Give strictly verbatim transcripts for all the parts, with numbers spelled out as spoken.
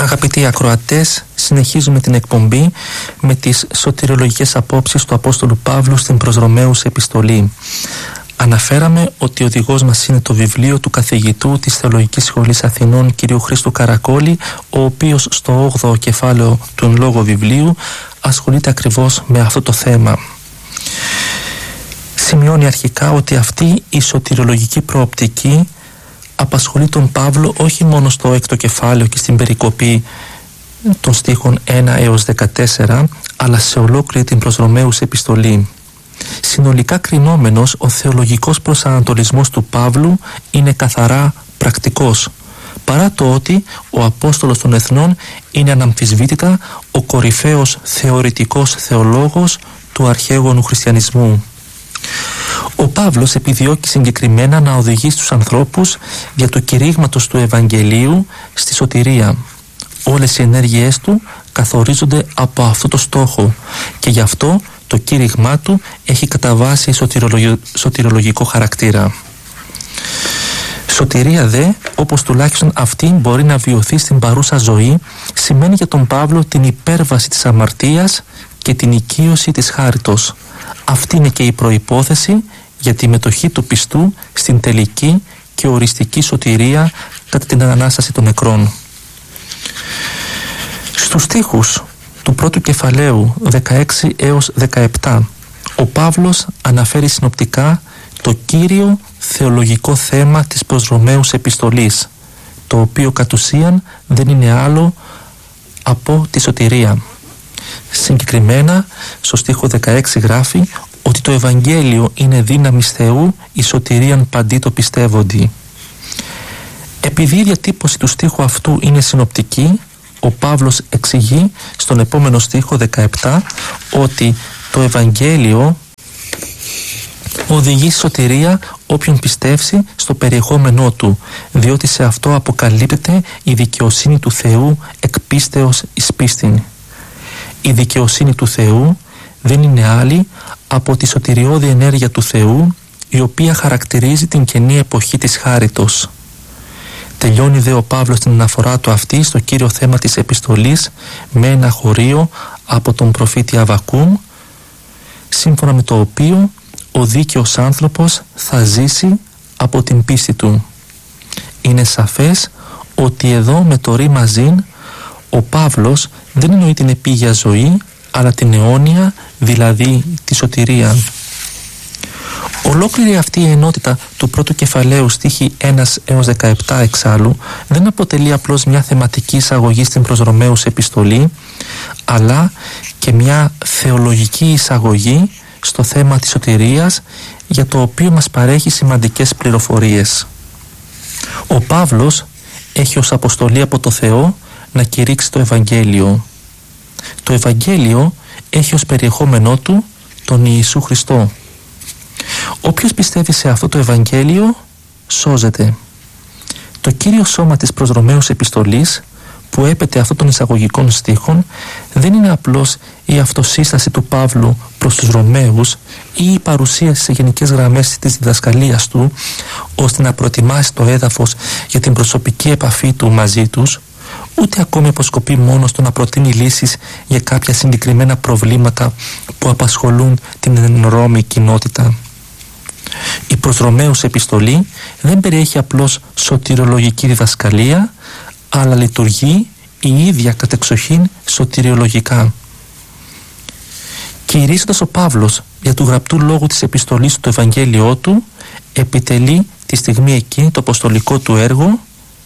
Αγαπητοί ακροατές, συνεχίζουμε την εκπομπή με τις σωτηριολογικές απόψεις του Απόστολου Παύλου στην προς Ρωμαίους επιστολή. Αναφέραμε ότι ο οδηγός μας είναι το βιβλίο του καθηγητού της Θεολογικής Σχολής Αθηνών κ. Χρήστου Καρακόλη, ο οποίος στο όγδοο κεφάλαιο του εν λόγω βιβλίου ασχολείται ακριβώς με αυτό το θέμα. Σημειώνει αρχικά ότι αυτή η σωτηριολογική προοπτική απασχολεί τον Παύλο όχι μόνο στο έκτο κεφάλαιο και στην περικοπή των στίχων ένα έως δεκατέσσερα, αλλά σε ολόκληρη την προς Ρωμαίους επιστολή. Συνολικά κρινόμενος, ο θεολογικός προσανατολισμός του Παύλου είναι καθαρά πρακτικός, παρά το ότι ο Απόστολος των Εθνών είναι αναμφισβήτητα ο κορυφαίος θεωρητικός θεολόγος του αρχαίγονου χριστιανισμού. Ο Παύλος επιδιώκει συγκεκριμένα να οδηγεί στους ανθρώπους για το κηρύγματος του Ευαγγελίου στη σωτηρία. Όλες οι ενέργειές του καθορίζονται από αυτό το στόχο και γι' αυτό το κήρυγμά του έχει κατά βάση σωτηρολογ... σωτηρολογικό χαρακτήρα. Σωτηρία δε, όπως τουλάχιστον αυτή μπορεί να βιωθεί στην παρούσα ζωή, σημαίνει για τον Παύλο την υπέρβαση της αμαρτίας και την οικείωση της χάριτος. Αυτή είναι και η προϋπόθεση για τη μετοχή του πιστού στην τελική και οριστική σωτηρία κατά την Ανάσταση των νεκρών. Στους στίχους του πρώτου κεφαλαίου δεκαέξι έως δεκαεπτά, ο Παύλος αναφέρει συνοπτικά το κύριο θεολογικό θέμα της προς Ρωμαίους επιστολής, το οποίο κατ' ουσίαν δεν είναι άλλο από τη σωτηρία. Συγκεκριμένα, στο στίχο δεκαέξι γράφει ότι το Ευαγγέλιο είναι δύναμις Θεού εις σωτηρίαν παντί το πιστεύοντι. Επειδή η διατύπωση του στίχου αυτού είναι συνοπτική, ο Παύλος εξηγεί στον επόμενο στίχο δεκαεπτά ότι το Ευαγγέλιο οδηγεί σωτηρία όποιον πιστεύσει στο περιεχόμενό του, διότι σε αυτό αποκαλύπτεται η δικαιοσύνη του Θεού εκ πίστεως εις πίστην. Η δικαιοσύνη του Θεού δεν είναι άλλη από τη σωτηριώδη ενέργεια του Θεού, η οποία χαρακτηρίζει την καινή εποχή της χάριτος. Τελειώνει δε ο Παύλος την αναφορά του αυτή στο κύριο θέμα της επιστολής με ένα χωρίο από τον προφήτη Αββακούμ, σύμφωνα με το οποίο ο δίκαιος άνθρωπος θα ζήσει από την πίστη του. Είναι σαφές ότι εδώ με το ρί μαζίν ο Παύλος δεν εννοεί την επίγεια ζωή, αλλά την αιώνια, δηλαδή τη σωτηρία. Ολόκληρη αυτή η ενότητα του πρώτου κεφαλαίου στίχη ένα έως δεκαεπτά εξάλλου δεν αποτελεί απλώς μια θεματική εισαγωγή στην προς Ρωμαίους επιστολή, αλλά και μια θεολογική εισαγωγή στο θέμα της σωτηρίας, για το οποίο μας παρέχει σημαντικές πληροφορίες. Ο Παύλος έχει ως αποστολή από το Θεό να κηρύξει το Ευαγγέλιο. Το Ευαγγέλιο έχει ως περιεχόμενό του τον Ιησού Χριστό. Όποιος πιστεύει σε αυτό το Ευαγγέλιο σώζεται. Το κύριο σώμα της προς Ρωμαίους επιστολής που έπεται αυτών των εισαγωγικών στίχων δεν είναι απλώς η αυτοσύσταση του Παύλου προς τους Ρωμαίους ή η παρουσίαση σε γενικές γραμμές της διδασκαλίας του ώστε να προετοιμάσει το έδαφος για την προσωπική επαφή του μαζί τους, ούτε ακόμη αποσκοπεί μόνο στο να προτείνει λύσεις για κάποια συγκεκριμένα προβλήματα που απασχολούν την εν Ρώμη κοινότητα. Η προς Ρωμαίους επιστολή δεν περιέχει απλώς σωτηριολογική διδασκαλία, αλλά λειτουργεί η ίδια κατεξοχήν σωτηριολογικά. Κηρύσσοντας ο Παύλος για του γραπτού λόγου της επιστολής του το Ευαγγέλιό του, επιτελεί τη στιγμή εκείνη το αποστολικό του έργο,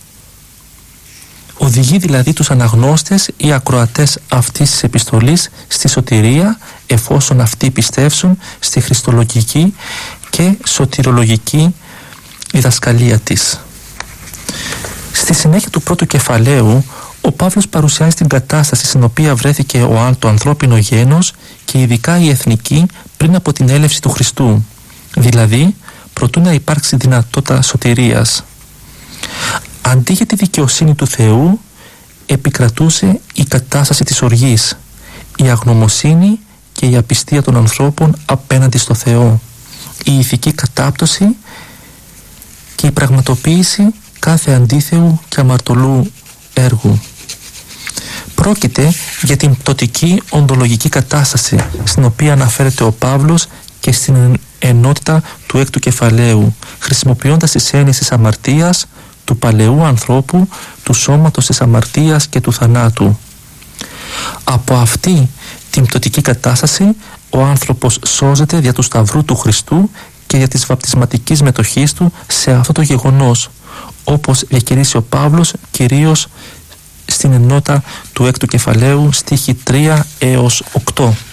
οδηγεί δηλαδή τους αναγνώστες ή ακροατές αυτής της επιστολής στη σωτηρία, εφόσον αυτοί πιστεύσουν στη χριστολογική και σωτηρολογική διδασκαλία της. Στη συνέχεια του πρώτου κεφαλαίου, ο Παύλος παρουσιάζει την κατάσταση στην οποία βρέθηκε ο, το ανθρώπινο γένος και ειδικά η εθνική πριν από την έλευση του Χριστού, δηλαδή προτού να υπάρξει δυνατότητα σωτηρίας. Αντί για τη δικαιοσύνη του Θεού, επικρατούσε η κατάσταση της οργής, η αγνωμοσύνη και η απιστία των ανθρώπων απέναντι στο Θεό, η ηθική κατάπτωση και η πραγματοποίηση κάθε αντίθεου και αμαρτωλού έργου. Πρόκειται για την πτωτική οντολογική κατάσταση στην οποία αναφέρεται ο Παύλος και στην ενότητα του έκτου κεφαλαίου, χρησιμοποιώντας τις έννοιες της αμαρτίας, του παλαιού ανθρώπου, του σώματος της αμαρτίας και του θανάτου. Από αυτή την πτωτική κατάσταση ο άνθρωπος σώζεται δια του Σταυρού του Χριστού και για της βαπτισματικής μετοχής του σε αυτό το γεγονός, όπως διακηρύσει ο Παύλος κυρίως στην ενότητα του έκτου κεφαλαίου στίχοι τρία έως οκτώ.